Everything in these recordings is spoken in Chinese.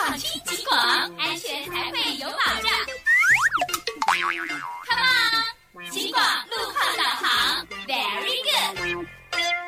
放心警广，安全才会有保障。Come on， 警广路况导航 ，Very good。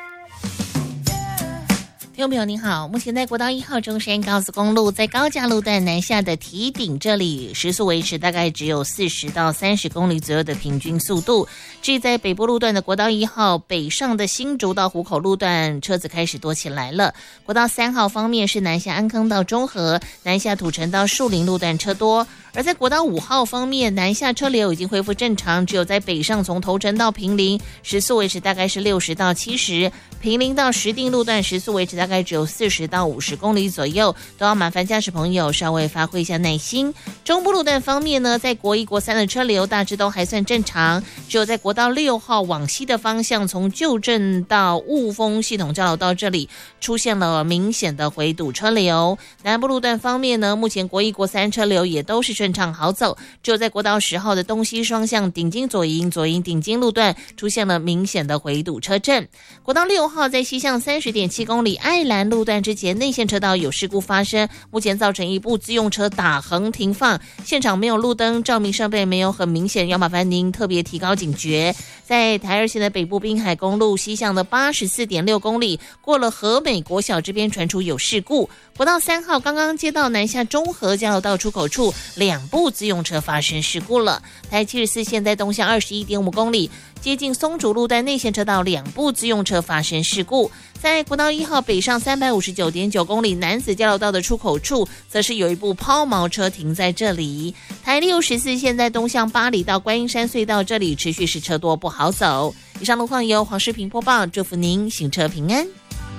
听众朋友您好，目前在国道1号中山高速公路在高架路段南下的堤顶这里，时速维持大概只有40到30公里左右的平均速度。至于在北部路段的国道1号北上的新竹到湖口路段，车子开始多起来了。国道3号方面是南下安坑到中和，南下土城到树林路段车多。而在国道5号方面，南下车流已经恢复正常，只有在北上从头城到坪林，时速维持大概是60到70，坪林到石碇路段时速维持大概只有40到50公里左右，都要麻烦驾驶朋友稍微发挥一下耐心。中部路段方面呢，在国1、国3的车流大致都还算正常，只有在国道6号往西的方向，从旧镇到雾峰系统交流道这里出现了明显的回堵车流。南部路段方面呢，目前国1、国3车流也都是顺畅好走，只有在国道10号的东西双向顶金左营顶金路段出现了明显的回堵车阵。国道6号在西向30.7公里爱兰路段之前，内线车道有事故发生，目前造成一部自用车打横停放，现场没有路灯，照明设备没有很明显，要麻烦您特别提高警觉。在台2线的北部滨海公路西向的84.6公里，过了和美国小这边传出有事故。国道3号刚刚接到南下中和交流道出口处2部自用车发生事故了。台74线在东向21.5公里，接近松竹路段内线车道2部自用车发生事故。在国道1号北上359.9公里南子交流道的出口处，则是有一部抛锚车停在这里。台64线在东向八里到观音山隧道这里持续是车多不好走。以上路况由黄世平播报，祝福您行车平安。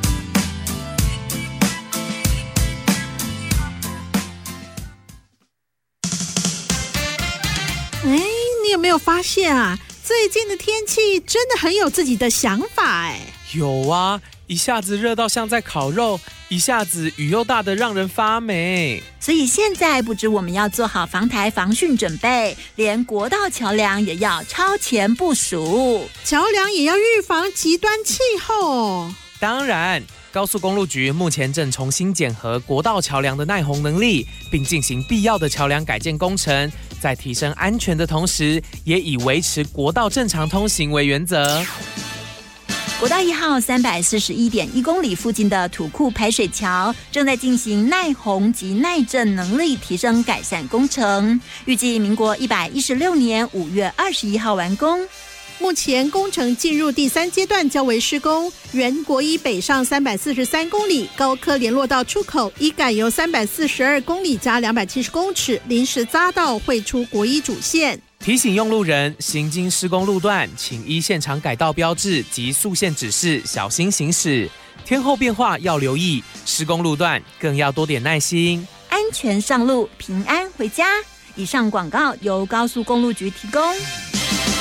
你有没有发现啊？最近的天气真的很有自己的想法哎。 有啊，一下子热到像在烤肉，一下子雨又大得让人发霉。 所以现在不止我们要做好防台防汛准备，连国道桥梁也要超前部署， 桥梁也要预防极端气候。 当然，高速公路局目前正重新检核国道桥梁的耐洪能力，并进行必要的桥梁改建工程，在提升安全的同时，也以维持国道正常通行为原则。 国道1号341.1公里附近的土库排水桥正在进行耐洪及耐震能力提升改善工程，预计民国116年5月21号完工。 目前工程进入第3阶段交维施工，原国1北上343公里高科联络道出口已改由342公里加270公尺临时匝道汇出国1主线。 提醒用路人，行经施工路段，请依现场改道标志及速限指示小心行驶。天候变化要留意，施工路段更要多点耐心， 安全上路，平安回家。以上广告由高速公路局提供。